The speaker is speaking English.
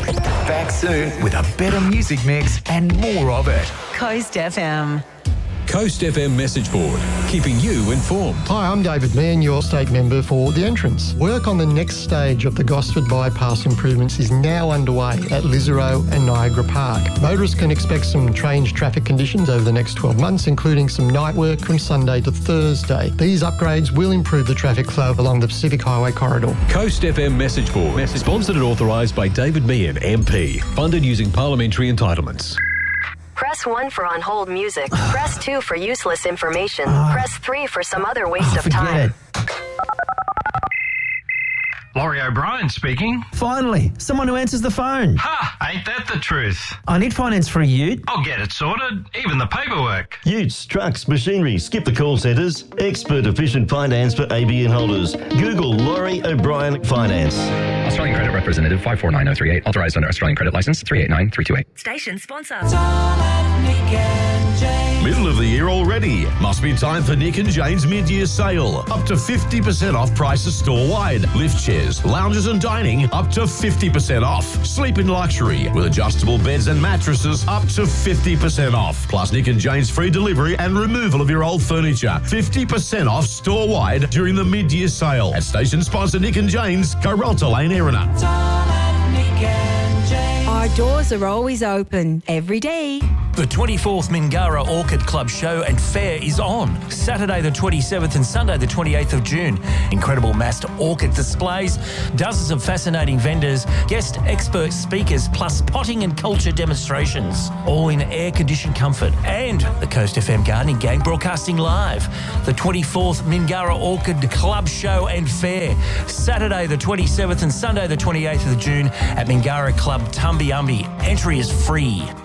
Back soon with a better music mix and more of it. Coast FM. Coast FM message board, keeping you informed. Hi, I'm David Mann, your state member for The Entrance. Work on the next stage of the Gosford Bypass improvements is now underway at Lisarow and Niagara Park. Motorists can expect some strange traffic conditions over the next 12 months, including some night work from Sunday to Thursday. These upgrades will improve the traffic flow along the Pacific Highway corridor. Coast FM message board, sponsored and authorised by David Meehan, MP. Funded using parliamentary entitlements. Press 1 for on-hold music. Press 2 for useless information. Press 3 for some other waste of time. Laurie O'Brien speaking. Finally, someone who answers the phone. Ha! Ain't that the truth? I need finance for a ute. I'll get it sorted, even the paperwork. Utes, trucks, machinery, skip the call centres. Expert efficient finance for ABN holders. Google Laurie O'Brien Finance. Australian Credit Representative 549038. Authorised under Australian Credit Licence 389328. Station sponsor. Middle of the year already. Must be time for Nick and Jane's mid-year sale. Up to 50% off prices store-wide. Lift chairs, lounges and dining up to 50% off. Sleep in luxury with adjustable beds and mattresses up to 50% off. Plus Nick and Jane's free delivery and removal of your old furniture. 50% off store-wide during the mid-year sale at station sponsor Nick and Jane's, Coralta Lane, Erina. Our doors are always open every day. The 24th Mingara Orchid Club Show and Fair is on Saturday the 27th and Sunday the 28th of June. Incredible massed orchid displays, dozens of fascinating vendors, guest expert speakers, plus potting and culture demonstrations, all in air-conditioned comfort. And the Coast FM Gardening Gang broadcasting live. The 24th Mingara Orchid Club Show and Fair, Saturday the 27th and Sunday the 28th of June at Mingara Club Tumbi Umbi. Entry is free.